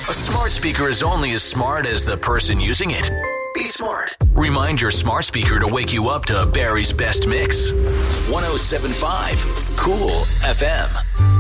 A smart speaker is only as smart as the person using it. Be smart. Remind your smart speaker to wake you up to Barry's best mix. 107.5 Cool FM.